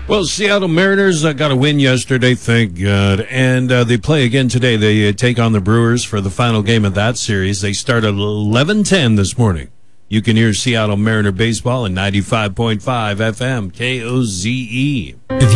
Well, Seattle Mariners got a win yesterday, thank God. And they play again today. They take on the Brewers for the final game of that series. They start at 11:10 this morning. You can hear Seattle Mariner baseball at 95.5 FM, KOZE.